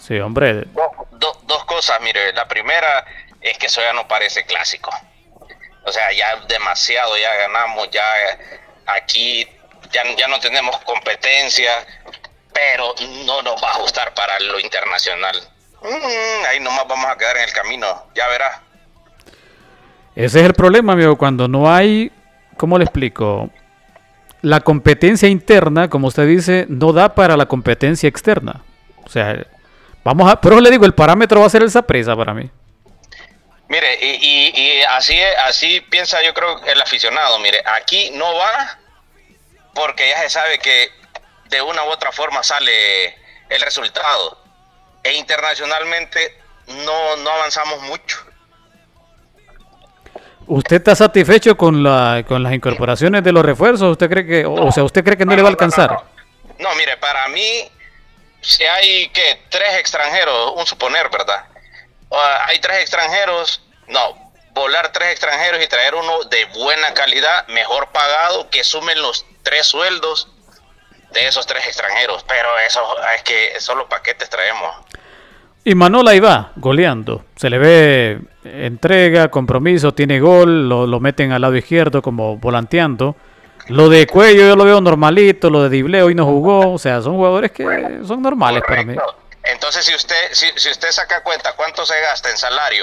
Sí, hombre. Dos cosas, mire, la primera es que eso ya no parece clásico. O sea, ya demasiado, ya ganamos, ya aquí ya no tenemos competencia, pero no nos va a ajustar para lo internacional. Ahí nomás vamos a quedar en el camino, ya verás. Ese es el problema, amigo, cuando no hay, ¿cómo le explico? La competencia interna, como usted dice, no da para la competencia externa. O sea, pero le digo, el parámetro va a ser el Saprissa para mí. Mire, y así piensa yo creo el aficionado. Mire, aquí no va porque ya se sabe que de una u otra forma sale el resultado. E internacionalmente no avanzamos mucho. ¿Usted está satisfecho con las incorporaciones de los refuerzos? ¿Usted cree que, o sea, usted cree que no le va a alcanzar? No, mire, para mí, si hay que 3 extranjeros, un suponer, ¿verdad? Hay 3 extranjeros, no, volar 3 extranjeros y traer uno de buena calidad, mejor pagado, que sumen los 3 sueldos de esos 3 extranjeros. Pero eso es que solo paquetes traemos. Y Manol ahí va, goleando. Se le ve entrega, compromiso, tiene gol, lo meten al lado izquierdo como volanteando. Lo de Cuello yo lo veo normalito, lo de Dible hoy no jugó, o sea, son jugadores que son normales. Correcto. Para mí. Entonces, si usted saca cuenta cuánto se gasta en salario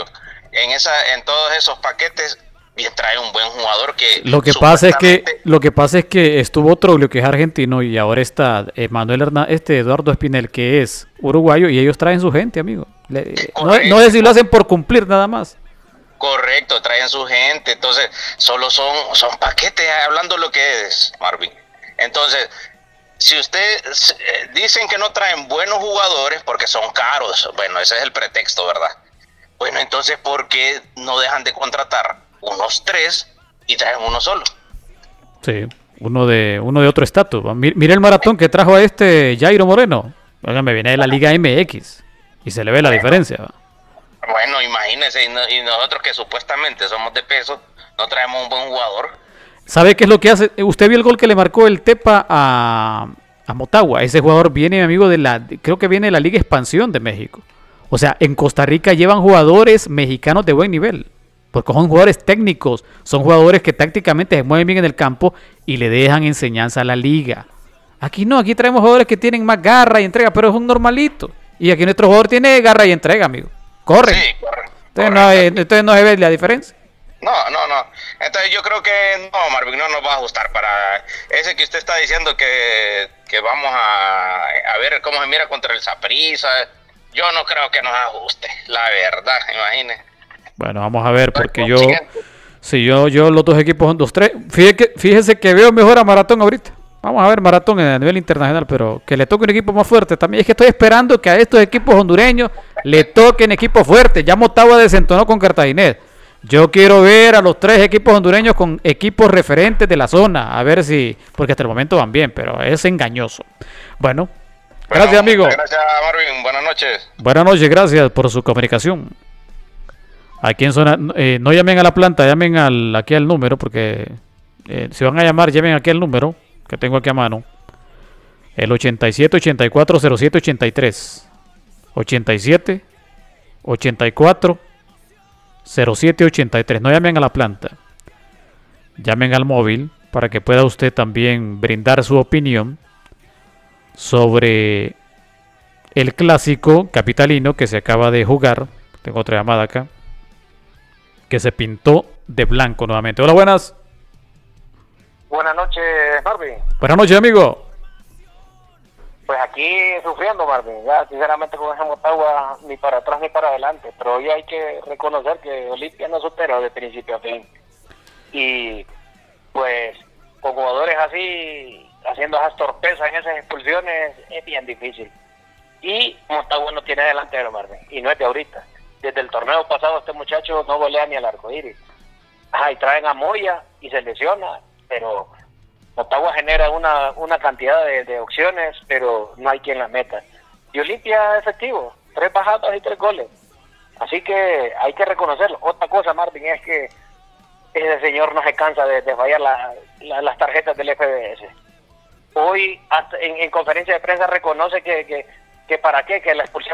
en todos esos paquetes, bien trae un buen jugador que lo que pasa es que estuvo Troglio, que es argentino, y ahora está Eduardo Espinel, que es uruguayo, y ellos traen su gente, amigo. No es si lo hacen por cumplir nada más. Correcto, traen su gente, entonces solo son paquetes, hablando lo que es, Marvin. Entonces, si usted dicen que no traen buenos jugadores porque son caros, bueno, ese es el pretexto, ¿verdad? Bueno, entonces, ¿por qué no dejan de contratar unos 3 y traen uno solo? Sí, uno de otro estatus. Mire el maratón que trajo a Jairo Moreno. Me viene de la Liga MX y se le ve la diferencia. Bueno, imagínese, y nosotros que supuestamente somos de peso, no traemos un buen jugador. ¿Sabe qué es lo que hace? Usted vio el gol que le marcó el Tepa a Motagua. Ese jugador viene, amigo, creo que viene de la Liga Expansión de México. O sea, en Costa Rica llevan jugadores mexicanos de buen nivel. Porque son jugadores técnicos, son jugadores que tácticamente se mueven bien en el campo y le dejan enseñanza a la liga. Aquí no, aquí traemos jugadores que tienen más garra y entrega, pero es un normalito. Y aquí nuestro jugador tiene garra y entrega, amigo. Corren. Sí, corren. Entonces no se ve la diferencia. No. Entonces yo creo que no, Marvin, no nos va a ajustar para ese que usted está diciendo que vamos a ver cómo se mira contra el Saprissa. Yo no creo que nos ajuste, la verdad, imagínese. Bueno, vamos a ver, porque yo los dos equipos son 2-3. Fíjese que veo mejor a Maratón ahorita. Vamos a ver Maratón a nivel internacional, pero que le toque un equipo más fuerte también. Es que estoy esperando que a estos equipos hondureños le toquen equipos fuertes. Ya Motagua desentonó con Cartaginés. Yo quiero ver a los 3 equipos hondureños con equipos referentes de la zona. A ver si, porque hasta el momento van bien, pero es engañoso. Bueno, gracias, amigo. Gracias, Marvin. Buenas noches. Buenas noches, gracias por su comunicación. Aquí en zona, no llamen a la planta, llamen aquí al número, porque si van a llamar, llamen aquí al número que tengo aquí a mano. El 87 84 07 83. 87 84 07 83. No llamen a la planta. Llamen al móvil para que pueda usted también brindar su opinión sobre el clásico capitalino que se acaba de jugar. Tengo otra llamada acá. Que se pintó de blanco nuevamente. Hola, buenas. Buenas noches, Marvin. Buenas noches, amigo. Pues aquí sufriendo, Marvin. Ya, sinceramente, con esa Motagua ni para atrás ni para adelante. Pero hoy hay que reconocer que Olimpia no supera de principio a fin. Y, pues, con jugadores así, haciendo esas torpezas en esas expulsiones, es bien difícil. Y Motagua no tiene delantero, Marvin. Y no es de ahorita. Desde el torneo pasado este muchacho no golea ni al arcoíris. Y traen a Moya y se lesiona, pero Motagua genera una cantidad de opciones, pero no hay quien las meta. Y Olimpia efectivo, 3 bajadas y 3 goles. Así que hay que reconocerlo. Otra cosa, Marvin, es que ese señor no se cansa de fallar las tarjetas del FBS. Hoy hasta en conferencia de prensa reconoce que para qué, que la expulsión